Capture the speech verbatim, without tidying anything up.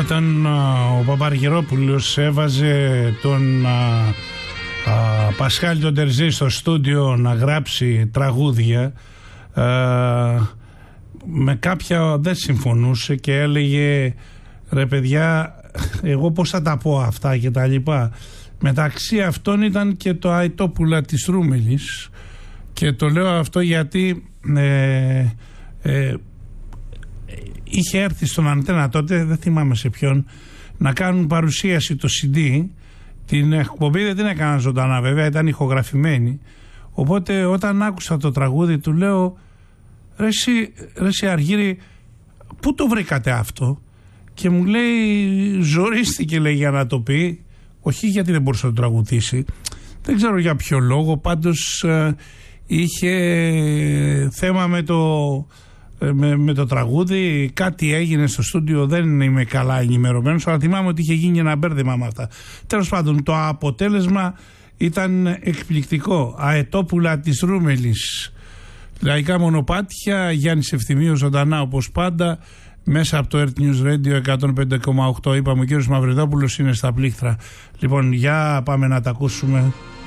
Όταν α, ο Παπαργυρόπουλος έβαζε τον α, α, Πασχάλη τον Τερζή στο στούντιο να γράψει τραγούδια, α, με κάποια δεν συμφωνούσε και έλεγε ρε παιδιά, εγώ πώς θα τα πω αυτά και τα λοιπά. Μεταξύ αυτών ήταν και το Αετόπουλα της Ρούμελης, και το λέω αυτό γιατί ε, ε, είχε έρθει στον Αντένα τότε, δεν θυμάμαι σε ποιον, να κάνουν παρουσίαση το σι ντι. Την εκπομπή δεν την έκανα ζωντανά βέβαια, ήταν ηχογραφημένη. Οπότε όταν άκουσα το τραγούδι του λέω ρε εσύ, ρε εσύ Αργύρη, πού το βρήκατε αυτό? Και μου λέει ζορίστηκε, λέει, για να το πει, όχι γιατί δεν μπορούσε να το τραγουδήσει, δεν ξέρω για ποιο λόγο, πάντως ε, είχε θέμα με το, ε, με, με το τραγούδι, κάτι έγινε στο στούντιο, δεν είμαι καλά ενημερωμένος, αλλά θυμάμαι ότι είχε γίνει ένα μπέρδεμα με αυτά. Τέλος πάντων, το αποτέλεσμα ήταν εκπληκτικό. Αετόπουλα της Ρούμελης, λαϊκά μονοπάτια, Γιάννης Ευθυμίου ζωντανά όπως πάντα, μέσα από το Earth News Radio εκατόν πέντε κόμμα οκτώ. Είπαμε ο κύριος Μαυριδόπουλος είναι στα πλήκτρα. Λοιπόν, για πάμε να τα ακούσουμε.